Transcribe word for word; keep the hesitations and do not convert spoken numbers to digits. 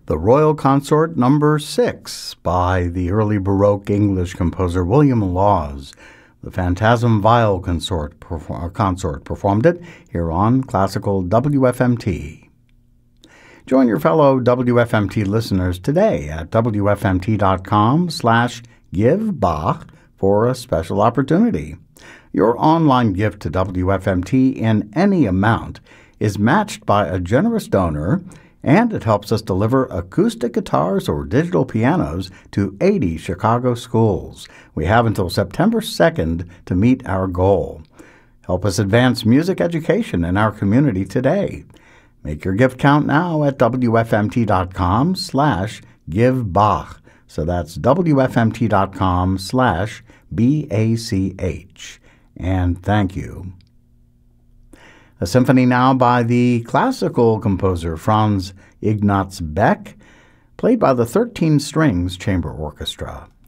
the Royal Consort Number six by the early Baroque English composer William Laws. The Phantasm Viol Consort, perform, Consort performed it here on Classical W F M T. Join your fellow W F M T listeners today at W F M T dot com slash give Bach for a special opportunity. Your online gift to W F M T in any amount is matched by a generous donor, and it helps us deliver acoustic guitars or digital pianos to eighty Chicago schools. We have until September second to meet our goal. Help us advance music education in our community today. Make your gift count now at W F M T dot com slash give Bach. So that's W F M T dot com slash B A C H. And thank you. A symphony now by the classical composer Franz Ignaz Beck, played by the thirteen Strings Chamber Orchestra.